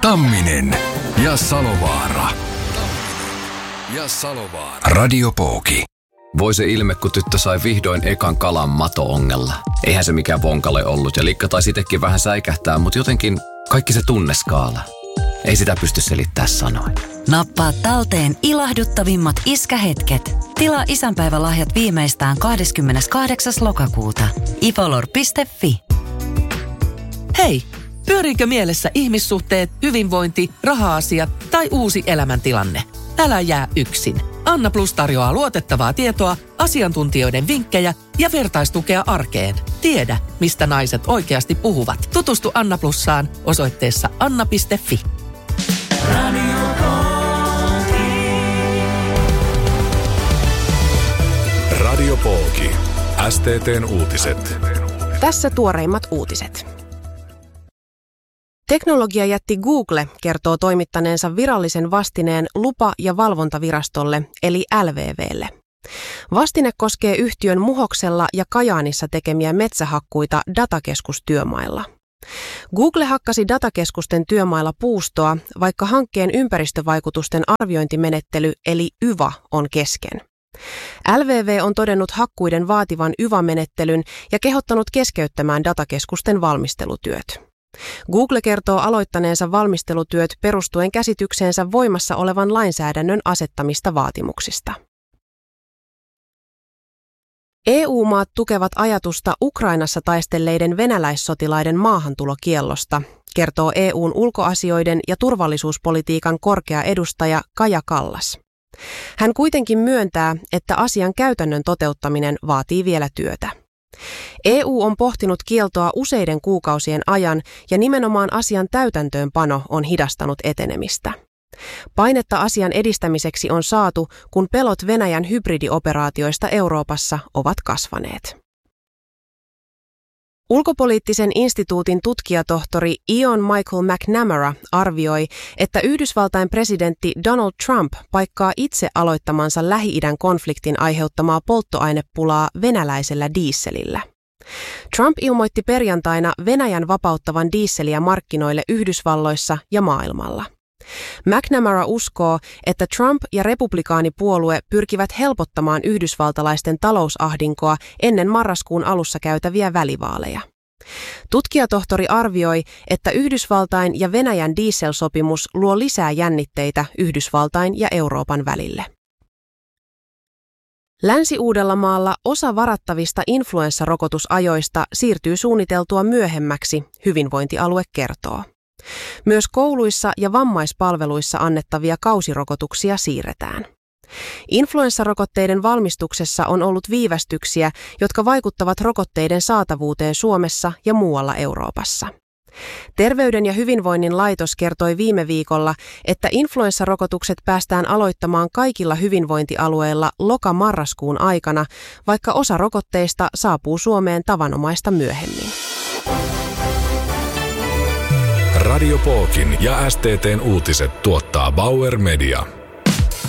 Tamminen ja Salovaara. Radio Pooki. Voi se ilme, kun tyttö sai vihdoin ekan kalan mato-ongella. Eihän se mikään vonkale ollut ja Likka taisi itsekin vähän säikähtää, mutta jotenkin kaikki se tunneskaala. Ei sitä pysty selittämään sanoin. Nappaa talteen ilahduttavimmat iskähetket. Tilaa isänpäivälahjat viimeistään 28. lokakuuta. ifolor.fi. Hei! Pyöriikö mielessä ihmissuhteet, hyvinvointi, raha-asiat tai uusi elämäntilanne? Älä jää yksin. Anna Plus tarjoaa luotettavaa tietoa, asiantuntijoiden vinkkejä ja vertaistukea arkeen. Tiedä, mistä naiset oikeasti puhuvat. Tutustu Anna Plussaan osoitteessa anna.fi. Radio Pooki. STT:n uutiset. Tässä tuoreimmat uutiset. Teknologiajätti Google kertoo toimittaneensa virallisen vastineen lupa- ja valvontavirastolle, eli LVVlle. Vastine koskee yhtiön Muhoksella ja Kajaanissa tekemiä metsähakkuita datakeskustyömailla. Google hakkasi datakeskusten työmailla puustoa, vaikka hankkeen ympäristövaikutusten arviointimenettely, eli YVA, on kesken. LVV on todennut hakkuiden vaativan YVA-menettelyn ja kehottanut keskeyttämään datakeskusten valmistelutyöt. Google kertoo aloittaneensa valmistelutyöt perustuen käsitykseensä voimassa olevan lainsäädännön asettamista vaatimuksista. EU-maat tukevat ajatusta Ukrainassa taistelleiden venäläissotilaiden maahantulokiellosta, kertoo EUn ulkoasioiden ja turvallisuuspolitiikan korkea edustaja Kaja Kallas. Hän kuitenkin myöntää, että asian käytännön toteuttaminen vaatii vielä työtä. EU on pohtinut kieltoa useiden kuukausien ajan ja nimenomaan asian täytäntöönpano on hidastanut etenemistä. Painetta asian edistämiseksi on saatu, kun pelot Venäjän hybridioperaatioista Euroopassa ovat kasvaneet. Ulkopoliittisen instituutin tutkijatohtori Ian Michael McNamara arvioi, että Yhdysvaltain presidentti Donald Trump paikkaa itse aloittamansa Lähi-idän konfliktin aiheuttamaa polttoainepulaa venäläisellä dieselillä. Trump ilmoitti perjantaina Venäjän vapauttavan dieseliä markkinoille Yhdysvalloissa ja maailmalla. McNamara uskoo, että Trump ja republikaanipuolue pyrkivät helpottamaan yhdysvaltalaisten talousahdinkoa ennen marraskuun alussa käytäviä välivaaleja. Tutkijatohtori arvioi, että Yhdysvaltain ja Venäjän dieselsopimus luo lisää jännitteitä Yhdysvaltain ja Euroopan välille. Länsi-Uudellamaalla osa varattavista influenssarokotusajoista siirtyy suunniteltua myöhemmäksi, hyvinvointialue kertoo. Myös kouluissa ja vammaispalveluissa annettavia kausirokotuksia siirretään. Influenssarokotteiden valmistuksessa on ollut viivästyksiä, jotka vaikuttavat rokotteiden saatavuuteen Suomessa ja muualla Euroopassa. Terveyden ja hyvinvoinnin laitos kertoi viime viikolla, että influenssarokotukset päästään aloittamaan kaikilla hyvinvointialueilla loka-marraskuun aikana, vaikka osa rokotteista saapuu Suomeen tavanomaista myöhemmin. Radio Pookin ja STT:n uutiset tuottaa Bauer Media.